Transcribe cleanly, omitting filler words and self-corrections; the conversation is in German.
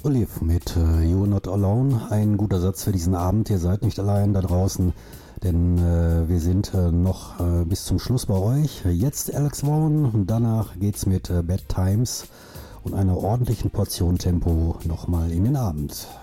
Olive mit You're Not Alone. Ein guter Satz für diesen Abend. Ihr seid nicht allein da draußen, denn wir sind noch bis zum Schluss bei euch. Jetzt Alex Vaughan, danach geht's mit Bad Times und einer ordentlichen Portion Tempo nochmal in den Abend.